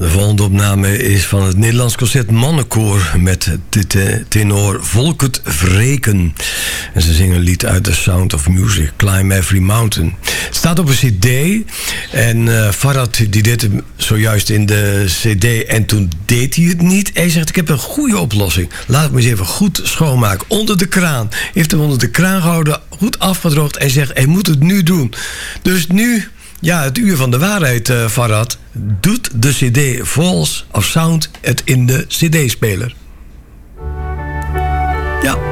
volgende opname is van het Nederlands Concert Mannenkoor met de tenor Volkert Vreken. En ze zingen een lied uit The Sound of Music, Climb Every Mountain. Het staat op een cd en Farhad die deed hem zojuist in de cd en toen deed hij het niet. Hij zegt, ik heb een goede oplossing. Laat het me eens even goed schoonmaken. Onder de kraan. Heeft hem onder de kraan gehouden, goed afgedroogd en zegt, hij moet het nu doen. Dus nu... Ja, het uur van de waarheid, Farhad. Doet de cd Falls of Sound het in de cd-speler? Ja.